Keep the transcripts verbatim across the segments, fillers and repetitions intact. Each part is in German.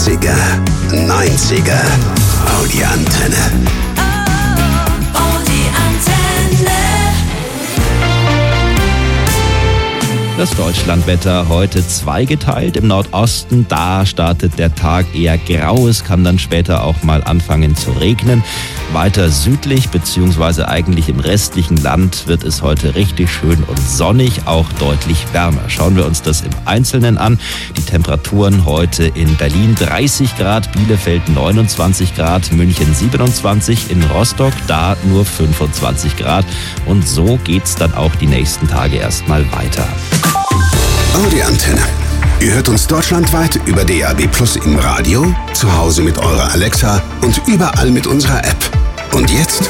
achtziger, neunziger, oh die Antenne. Das Deutschlandwetter heute zweigeteilt. Im Nordosten, da startet der Tag eher grau. Es kann dann später auch mal anfangen zu regnen. Weiter südlich bzw. eigentlich im restlichen Land wird es heute richtig schön und sonnig, auch deutlich wärmer. Schauen wir uns das im Einzelnen an. Die Temperaturen heute in Berlin dreißig Grad, Bielefeld neunundzwanzig Grad, München siebenundzwanzig, in Rostock da nur fünfundzwanzig Grad. Und so geht's dann auch die nächsten Tage erstmal weiter. Oh die Antenne. Ihr hört uns deutschlandweit über D A B Plus im Radio, zu Hause mit eurer Alexa und überall mit unserer App. Und jetzt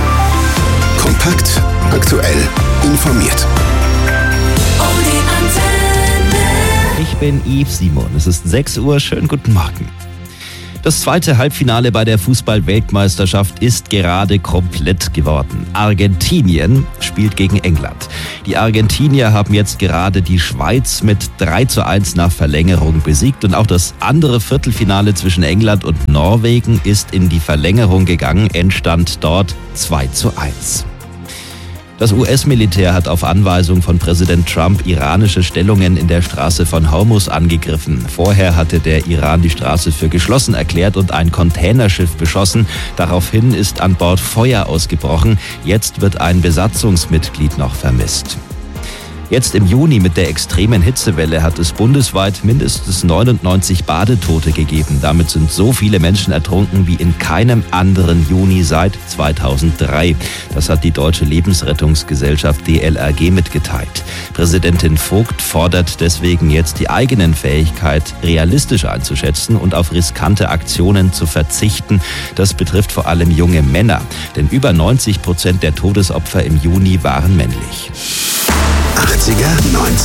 kompakt, aktuell, informiert. Oh die Antenne. Ich bin Yves Simon. Es ist sechs Uhr. Schönen guten Morgen. Das zweite Halbfinale bei der Fußball-Weltmeisterschaft ist gerade komplett geworden. Argentinien spielt gegen England. Die Argentinier haben jetzt gerade die Schweiz mit drei zu eins nach Verlängerung besiegt. Und auch das andere Viertelfinale zwischen England und Norwegen ist in die Verlängerung gegangen. Endstand dort zwei zu eins. Das U S-Militär hat auf Anweisung von Präsident Trump iranische Stellungen in der Straße von Hormuz angegriffen. Vorher hatte der Iran die Straße für geschlossen erklärt und ein Containerschiff beschossen. Daraufhin ist an Bord Feuer ausgebrochen. Jetzt wird ein Besatzungsmitglied noch vermisst. Jetzt im Juni mit der extremen Hitzewelle hat es bundesweit mindestens neunundneunzig Badetote gegeben. Damit sind so viele Menschen ertrunken wie in keinem anderen Juni seit zweitausenddrei. Das hat die Deutsche Lebensrettungsgesellschaft D L R G mitgeteilt. Präsidentin Vogt fordert deswegen jetzt die eigenen Fähigkeit realistisch einzuschätzen und auf riskante Aktionen zu verzichten. Das betrifft vor allem junge Männer, denn über neunzig Prozent der Todesopfer im Juni waren männlich. achtziger, neunziger